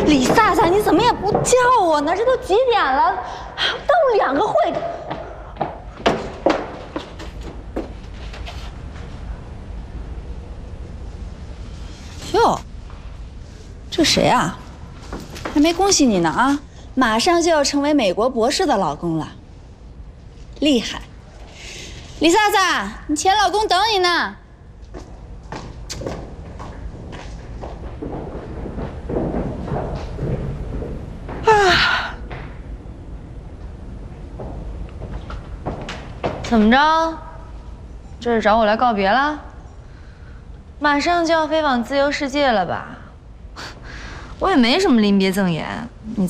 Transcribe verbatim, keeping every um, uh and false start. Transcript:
李萨萨，你怎么也不叫我呢？这都几点了，耽误两个会。哟，这谁啊？还没恭喜你呢啊！马上就要成为美国博士的老公了，厉害！李萨萨，你前老公等你呢。 啊！怎么着？这是找我来告别了？马上就要飞往自由世界了吧？我也没什么临别赠言，你